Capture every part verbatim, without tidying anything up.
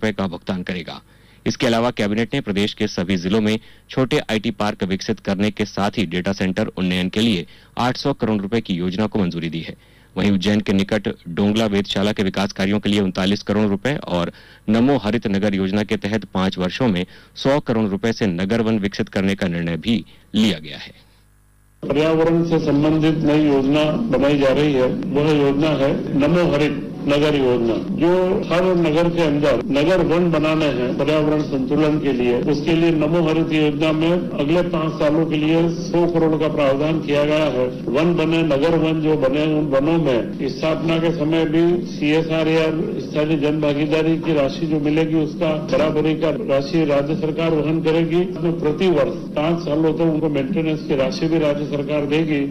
रुपए का भुगतान करेगा। इसके अलावा कैबिनेट ने प्रदेश के सभी जिलों में छोटे आईटी पार्क विकसित करने के साथ ही डेटा सेंटर उन्नयन के लिए आठ सौ करोड़ रुपए की योजना को मंजूरी दी है। वहीं उज्जैन के निकट डोंगला वेधशाला के विकास कार्यों के लिए उनतालीस करोड़ रुपए और नमो हरित नगर योजना के तहत पांच वर्षों में सौ करोड़ रुपए से नगर वन विकसित करने का निर्णय भी लिया गया है। पर्यावरण से संबंधित नई योजना बनाई जा रही है। वह योजना है नमो हरित नगर योजना, जो हर नगर के अंदर नगर वन बनाने हैं पर्यावरण संतुलन के लिए। उसके लिए नमो हरित योजना में अगले पांच सालों के लिए सौ करोड़ का प्रावधान किया गया है। वन बने, नगर वन जो बने, उन वनों में स्थापना के समय भी सीएसआर या स्थानीय जन भागीदारी की राशि जो मिलेगी उसका बराबरी का राशि राज्य सरकार वहन करेगी। प्रति वर्ष पांच सालों तक उनको मेंटेनेंस की राशि भी राज्य सरकार देगी।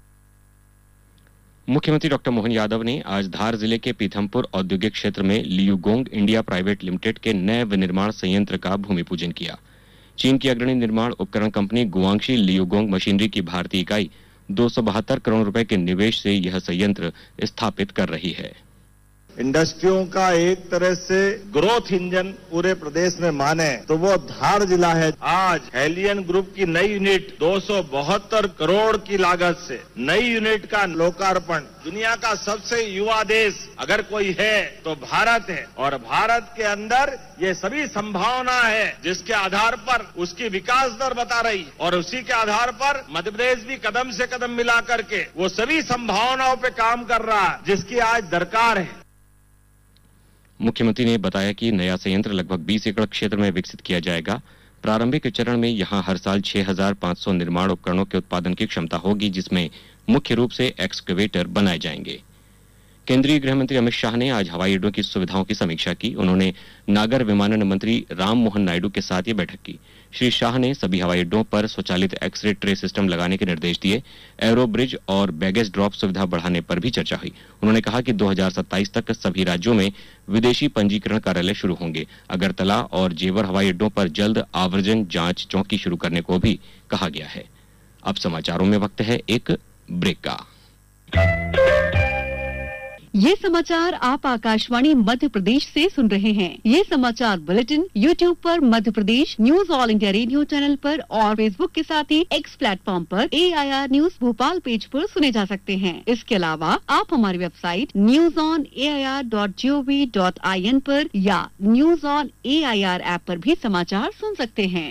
मुख्यमंत्री डॉक्टर मोहन यादव ने आज धार जिले के पीथमपुर औद्योगिक क्षेत्र में लियुगोंग इंडिया प्राइवेट लिमिटेड के नए विनिर्माण संयंत्र का भूमि पूजन किया। चीन की अग्रणी निर्माण उपकरण कंपनी गुआंगशी लियुगोंग मशीनरी की भारतीय इकाई दो सौ बहत्तर करोड़ रुपए के निवेश से यह संयंत्र स्थापित कर रही है। इंडस्ट्रियों का एक तरह से ग्रोथ इंजन पूरे प्रदेश में माने तो वो धार जिला है। आज हेलियन ग्रुप की नई यूनिट दो सौ बहत्तर करोड़ की लागत से नई यूनिट का लोकार्पण। दुनिया का सबसे युवा देश अगर कोई है तो भारत है, और भारत के अंदर ये सभी संभावना है जिसके आधार पर उसकी विकास दर बता रही है, और उसी के आधार पर मध्य प्रदेश भी कदम से कदम मिला करके वो सभी संभावनाओं पे काम कर रहा है जिसकी आज दरकार है। मुख्यमंत्री ने बताया कि नया संयंत्र लगभग बीस एकड़ क्षेत्र में विकसित किया जाएगा। प्रारंभिक चरण में यहां हर साल छह हज़ार पाँच सौ निर्माण उपकरणों के उत्पादन की क्षमता होगी, जिसमें मुख्य रूप से एक्सकेवेटर बनाए जाएंगे। केंद्रीय गृह मंत्री अमित शाह ने आज हवाई अड्डों की सुविधाओं की समीक्षा की। उन्होंने नागर विमानन मंत्री राम मोहन नायडू के साथ ये बैठक की। श्री शाह ने सभी हवाई अड्डों पर स्वचालित एक्सरे ट्रे सिस्टम लगाने के निर्देश दिए। एरो ब्रिज और बैगेज ड्रॉप सुविधा बढ़ाने पर भी चर्चा हुई। उन्होंने कहा कि दो हज़ार सत्ताईस तक सभी राज्यों में विदेशी पंजीकरण कार्यालय शुरू होंगे। अगरतला और जेवर हवाई अड्डों पर जल्द आवर्जन जांच चौकी शुरू करने को भी कहा गया है। अब समाचारों में वक्त है एक ब्रेक का। ये समाचार आप आकाशवाणी मध्य प्रदेश से सुन रहे हैं। ये समाचार बुलेटिन यूट्यूब पर Madhya Pradesh news all India radio channel पर और फेसबुक के साथ ही एक्स प्लेटफॉर्म पर ए I R news Bhopal page पर सुने जा सकते हैं। इसके अलावा आप हमारी website news on A I R dot G O V dot I N पर या news on A I R app पर भी समाचार सुन सकते हैं।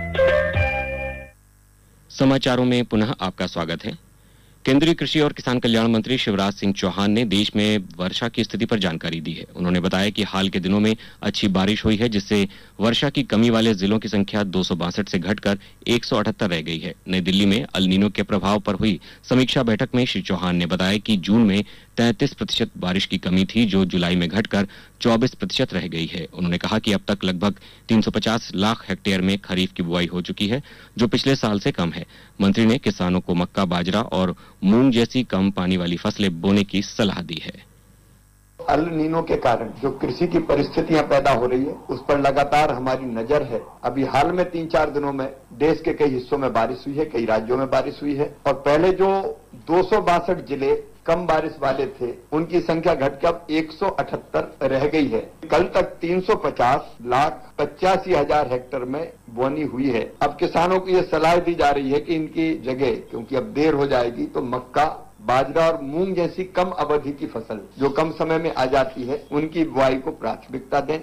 समाचारों में पुनः आपका स्वागत है। केंद्रीय कृषि और किसान कल्याण मंत्री शिवराज सिंह चौहान ने देश में वर्षा की स्थिति पर जानकारी दी है। उन्होंने बताया कि हाल के दिनों में अच्छी बारिश हुई है, जिससे वर्षा की कमी वाले जिलों की संख्या दो सौ बासठ से घटकर एक सौ अठहत्तर रह गई है। नई दिल्ली में अल नीनो के प्रभाव पर हुई समीक्षा बैठक में श्री चौहान ने बताया कि जून में तैंतीस प्रतिशत बारिश की कमी थी, जो जुलाई में घटकर चौबीस प्रतिशत रह गई है। उन्होंने कहा कि अब तक लगभग तीन सौ पचास लाख हेक्टेयर में खरीफ की बुआई हो चुकी है, जो पिछले साल से कम है। मंत्री ने किसानों को मक्का, बाजरा और मूंग जैसी कम पानी वाली फसलें बोने की सलाह दी है। अल नीनो के कारण जो कृषि की परिस्थितियां पैदा हो रही है उस पर लगातार हमारी नजर है। अभी हाल में तीन चार दिनों में देश के कई हिस्सों में बारिश हुई है, कई राज्यों में बारिश हुई है, और पहले जो दो सौ बासठ जिले कम बारिश वाले थे उनकी संख्या घटकर अब एक सौ अठहत्तर रह गई है। कल तक तीन सौ पचास लाख पचासी हजार हेक्टेयर में बोनी हुई है। अब किसानों को यह सलाह दी जा रही है कि इनकी जगह, क्योंकि अब देर हो जाएगी, तो मक्का, बाजरा और मूंग जैसी कम अवधि की फसल जो कम समय में आ जाती है उनकी बुआई को प्राथमिकता दें।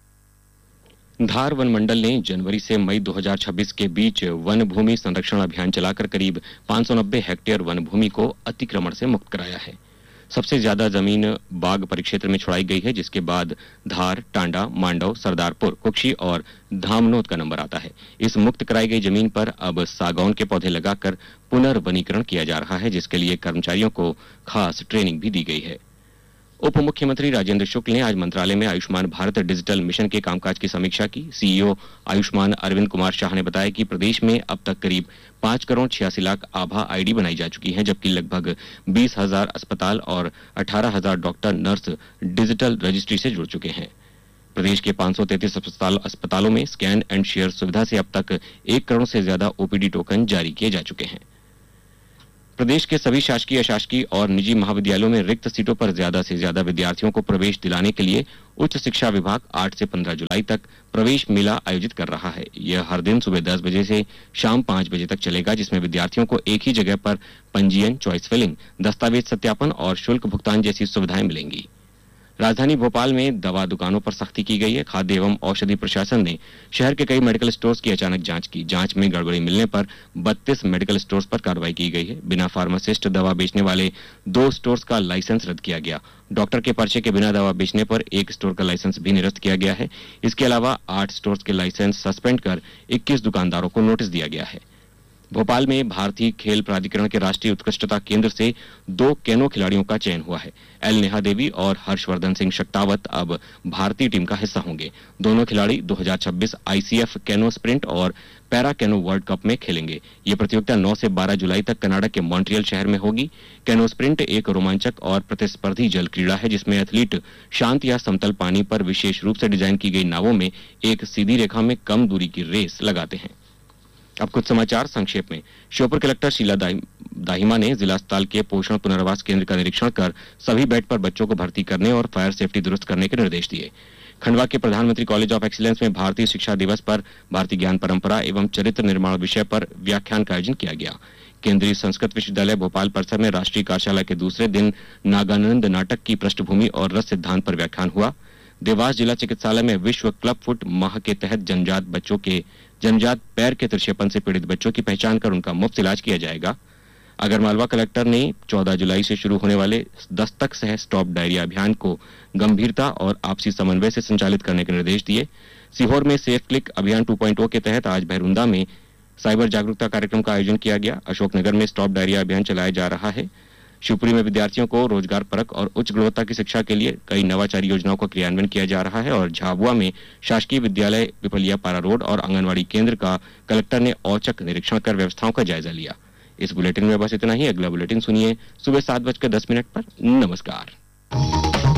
धार वन मंडल ने जनवरी से मई दो हज़ार छब्बीस के बीच वन भूमि संरक्षण अभियान चलाकर करीब पाँच सौ नब्बे हेक्टेयर वन भूमि को अतिक्रमण से मुक्त कराया है। सबसे ज्यादा जमीन बाग परिक्षेत्र में छुड़ाई गई है, जिसके बाद धार, टांडा, मांडव, सरदारपुर, कुक्षी और धामनोद का नंबर आता है। इस मुक्त कराई गई जमीन पर अब सागौन के पौधे लगाकर पुनर्वनीकरण किया जा रहा है, जिसके लिए कर्मचारियों को खास ट्रेनिंग भी दी गई है। उप मुख्यमंत्री राजेंद्र शुक्ल ने आज मंत्रालय में आयुष्मान भारत डिजिटल मिशन के कामकाज की समीक्षा की। सीईओ आयुष्मान अरविंद कुमार शाह ने बताया कि प्रदेश में अब तक करीब पाँच करोड़ छियासी लाख आभा आईडी बनाई जा चुकी हैं, जबकि लगभग बीस हजार अस्पताल और अठारह हजार डॉक्टर, नर्स डिजिटल रजिस्ट्री से जुड़ चुके हैं। प्रदेश के पाँच सौ तैंतीस अस्पताल अस्पतालों में स्कैन एंड शेयर सुविधा से अब तक एक करोड़ से ज्यादा ओपीडी टोकन जारी किए जा चुके हैं। प्रदेश के सभी शासकीय, अशासकीय और निजी महाविद्यालयों में रिक्त सीटों पर ज्यादा से ज्यादा विद्यार्थियों को प्रवेश दिलाने के लिए उच्च शिक्षा विभाग आठ से पंद्रह जुलाई तक प्रवेश मेला आयोजित कर रहा है। यह हर दिन सुबह दस बजे से शाम पाँच बजे तक चलेगा, जिसमें विद्यार्थियों को एक ही जगह पर पंजीयन, चॉइस फिलिंग, दस्तावेज सत्यापन और शुल्क भुगतान जैसी सुविधाएं मिलेंगी। राजधानी भोपाल में दवा दुकानों पर सख्ती की गई है। खाद्य एवं औषधि प्रशासन ने शहर के कई मेडिकल स्टोर्स की अचानक जांच की। जांच में गड़बड़ी मिलने पर बत्तीस मेडिकल स्टोर्स पर कार्रवाई की गई है। बिना फार्मासिस्ट दवा बेचने वाले दो स्टोर्स का लाइसेंस रद्द किया गया। डॉक्टर के पर्चे के बिना दवा बेचने पर एक स्टोर का लाइसेंस भी निरस्त किया गया है। इसके अलावा आठ स्टोर्स के लाइसेंस सस्पेंड कर इक्कीस दुकानदारों को नोटिस दिया गया है। भोपाल में भारतीय खेल प्राधिकरण के राष्ट्रीय उत्कृष्टता केंद्र से दो कैनो खिलाड़ियों का चयन हुआ है। एल नेहा देवी और हर्षवर्धन सिंह शक्तावत अब भारतीय टीम का हिस्सा होंगे। दोनों खिलाड़ी दो हज़ार छब्बीस आईसीएफ कैनो स्प्रिंट और पैरा कैनो वर्ल्ड कप में खेलेंगे। ये प्रतियोगिता नौ से बारह जुलाई तक कनाडा के मॉन्ट्रियल शहर में होगी। कैनो स्प्रिंट एक रोमांचक और प्रतिस्पर्धी जल क्रीड़ा है, जिसमें एथलीट शांत या समतल पानी पर विशेष रूप से डिजाइन की गई नावों में एक सीधी रेखा में कम दूरी की रेस लगाते हैं। अब कुछ समाचार संक्षेप में। श्योपुर कलेक्टर शीला दाहि, दाहिमा ने जिला अस्पताल के पोषण पुनर्वास केंद्र का निरीक्षण कर सभी बेड पर बच्चों को भर्ती करने और फायर सेफ्टी दुरुस्त करने के निर्देश दिए। खंडवा के प्रधानमंत्री कॉलेज ऑफ एक्सीलेंस में भारतीय शिक्षा दिवस पर भारतीय ज्ञान परंपरा एवं चरित्र निर्माण विषय पर व्याख्यान का आयोजन किया गया। केंद्रीय संस्कृत विश्वविद्यालय भोपाल परिसर में राष्ट्रीय कार्यशाला के दूसरे दिन नागानंद नाटक की पृष्ठभूमि और रस सिद्धांत पर व्याख्यान हुआ। देवास जिला चिकित्सालय में विश्व क्लब फुट माह के तहत जनजात बच्चों के जनजात पैर के त्रिक्षेपण से पीड़ित बच्चों की पहचान कर उनका मुफ्त इलाज किया जाएगा। आगरमालवा कलेक्टर ने चौदह जुलाई से शुरू होने वाले दस्तक सह स्टॉप डायरिया अभियान को गंभीरता और आपसी समन्वय से संचालित करने के निर्देश दिए। सीहोर में सेफ क्लिक अभियान टू पॉइंट ओ के तहत आज भैरुंदा में साइबर जागरूकता कार्यक्रम का आयोजन किया गया। अशोकनगर में स्टॉप डायरिया अभियान चलाया जा रहा है। शिवपुरी में विद्यार्थियों को रोजगार परक और उच्च गुणवत्ता की शिक्षा के लिए कई नवाचारी योजनाओं का क्रियान्वयन किया जा रहा है। और झाबुआ में शासकीय विद्यालय पिपलिया पारा रोड और आंगनवाड़ी केंद्र का कलेक्टर ने औचक निरीक्षण कर व्यवस्थाओं का जायजा लिया। इस बुलेटिन में बस इतना ही। अगला बुलेटिन सुनिए सुबह सात बजकर दस मिनट पर। नमस्कार।